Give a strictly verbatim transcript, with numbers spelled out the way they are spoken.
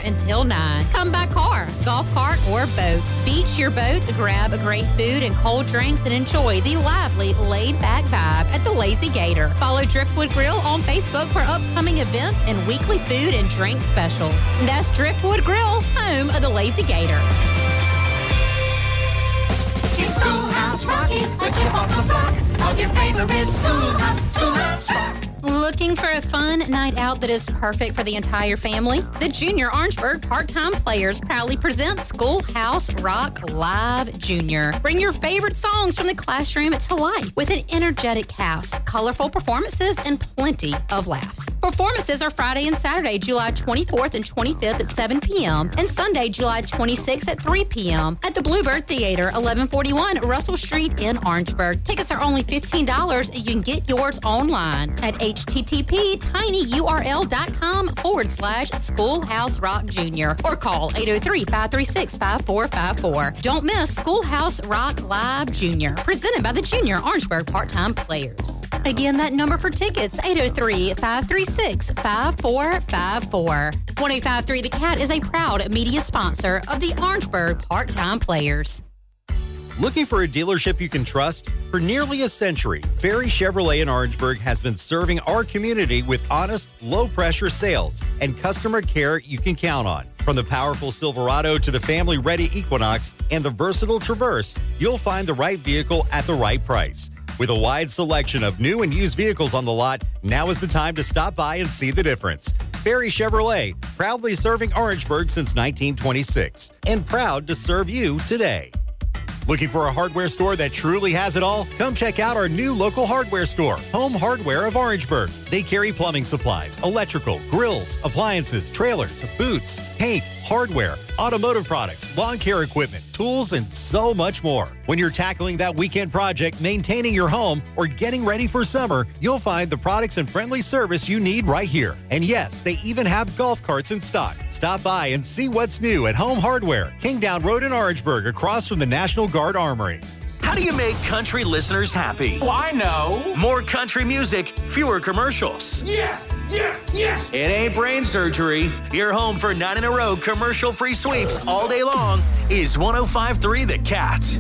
until nine. Come by car, golf cart, or boat. Beach your boat, grab great food and cold drinks, and enjoy the lively, laid-back vibe at the Lazy Gator. Follow Driftwood Grill on Facebook for upcoming events and weekly food and drink specials. That's Driftwood Grill, home of the Lazy Gator. It's Schoolhouse Rocking, a chip off the block of your favorite schoolhouse, Schoolhouse Rock. Looking for a fun night out that is perfect for the entire family? The Junior Orangeburg Part-Time Players proudly present Schoolhouse Rock Live Junior. Bring your favorite songs from the classroom to life with an energetic cast, colorful performances, and plenty of laughs. Performances are Friday and Saturday, July twenty-fourth and twenty-fifth at seven p.m. and Sunday, July twenty-sixth at three p.m. at the Bluebird Theater, eleven forty-one Russell Street in Orangeburg. Tickets are only fifteen dollars and you can get yours online at http tinyurl.com forward slash Schoolhouse Rock Junior or call eight oh three, five three six, five four five four. Don't miss Schoolhouse Rock Live Junior, presented by the Junior Orangeburg Part-Time Players. Again, that number for tickets, eight oh three, five three six, five four five four. one oh five three The Cat is a proud media sponsor of the Orangeburg Part-Time Players. Looking for a dealership you can trust? For nearly a century, Ferry Chevrolet in Orangeburg has been serving our community with honest, low-pressure sales and customer care you can count on. From the powerful Silverado to the family-ready Equinox and the versatile Traverse, you'll find the right vehicle at the right price. With a wide selection of new and used vehicles on the lot, now is the time to stop by and see the difference. Ferry Chevrolet, proudly serving Orangeburg since nineteen twenty-six, and proud to serve you today. Looking for a hardware store that truly has it all? Come check out our new local hardware store, Home Hardware of Orangeburg. They carry plumbing supplies, electrical, grills, appliances, trailers, boots, paint, hardware, automotive products, lawn care equipment, tools, and so much more. When you're tackling that weekend project, maintaining your home, or getting ready for summer, you'll find the products and friendly service you need right here. And yes, they even have golf carts in stock. Stop by and see what's new at Home Hardware, Kingdown Road in Orangeburg, across from the National Guard Armory. How do you make country listeners happy? Oh, I know. More country music, fewer commercials. Yes, yes, yes. It ain't brain surgery. Your home for nine in a row commercial-free sweeps all day long is one oh five point three The Cat.